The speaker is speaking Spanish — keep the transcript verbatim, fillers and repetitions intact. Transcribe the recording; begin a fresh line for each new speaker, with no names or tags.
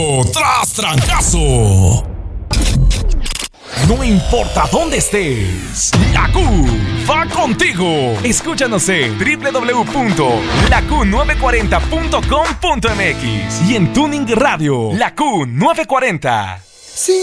Tras trancazo. No importa dónde estés, la Q va contigo. Escúchanos en doble u doble u doble u punto la q nueve cuarenta punto com punto m x y en Tuning Radio, La Q novecientos cuarenta.
Sí.